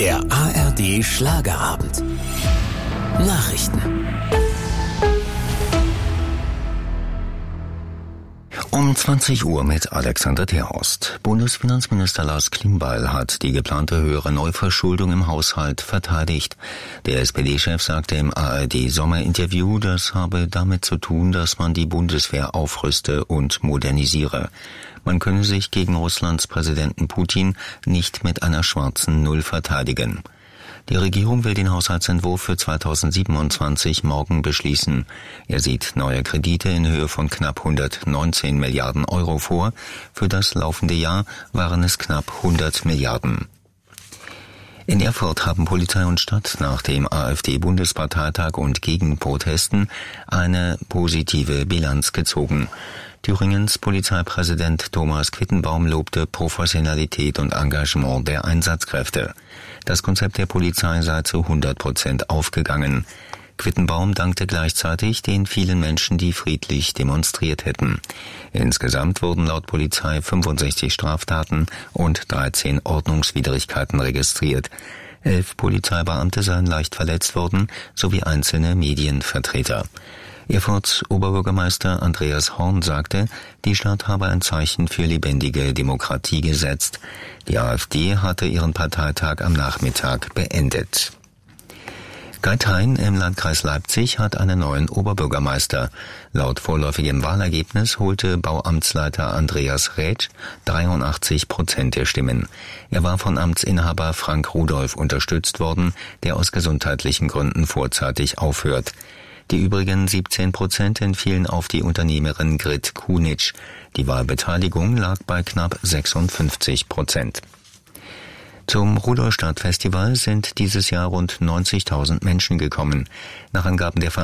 Der ARD Schlagerabend. Nachrichten. Um 20 Uhr mit Alexander Terhorst. Bundesfinanzminister Lars Klingbeil hat die geplante höhere Neuverschuldung im Haushalt verteidigt. Der SPD-Chef sagte im ARD-Sommerinterview, das habe damit zu tun, dass man die Bundeswehr aufrüste und modernisiere. Man könne sich gegen Russlands Präsidenten Putin nicht mit einer schwarzen Null verteidigen. Die Regierung will den Haushaltsentwurf für 2027 morgen beschließen. Er sieht neue Kredite in Höhe von knapp 119 Milliarden Euro vor. Für das laufende Jahr waren es knapp 100 Milliarden. In Erfurt haben Polizei und Stadt nach dem AfD-Bundesparteitag und Gegenprotesten eine positive Bilanz gezogen. Thüringens Polizeipräsident Thomas Quittenbaum lobte Professionalität und Engagement der Einsatzkräfte. Das Konzept der Polizei sei zu 100% aufgegangen. Quittenbaum dankte gleichzeitig den vielen Menschen, die friedlich demonstriert hätten. Insgesamt wurden laut Polizei 65 Straftaten und 13 Ordnungswidrigkeiten registriert. 11 Polizeibeamte seien leicht verletzt worden, sowie einzelne Medienvertreter. Erfurts Oberbürgermeister Andreas Horn sagte, die Stadt habe ein Zeichen für lebendige Demokratie gesetzt. Die AfD hatte ihren Parteitag am Nachmittag beendet. Geithain im Landkreis Leipzig hat einen neuen Oberbürgermeister. Laut vorläufigem Wahlergebnis holte Bauamtsleiter Andreas Rätsch 83% der Stimmen. Er war von Amtsinhaber Frank Rudolph unterstützt worden, der aus gesundheitlichen Gründen vorzeitig aufhört. Die übrigen 17% entfielen auf die Unternehmerin Grit Kunitsch. Die Wahlbeteiligung lag bei knapp 56%. Zum Rudolstadt-Festival sind dieses Jahr rund 90.000 Menschen gekommen. Nach Angaben der